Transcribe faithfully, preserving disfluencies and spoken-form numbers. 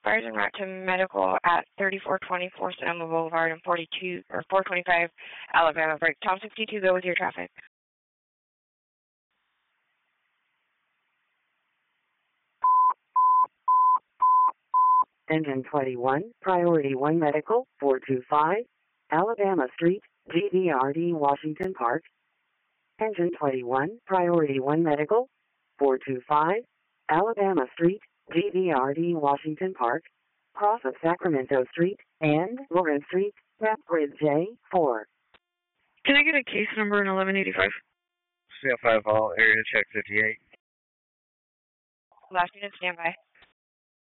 Fires en route to medical at thirty-four twenty-four Sonoma Boulevard and forty-two or four twenty-five Alabama break. Tom sixty-two, go with your traffic. Engine twenty-one, Priority one Medical, four two five, Alabama Street, G V R D, Washington Park. Engine twenty-one, Priority one Medical, four two five, Alabama Street, G V R D, Washington Park. Cross of Sacramento Street and Lawrence Street, map grid J four. Can I get a case number in eleven eighty-five? C F five Hall, area check fifty-eight. Last unit, standby.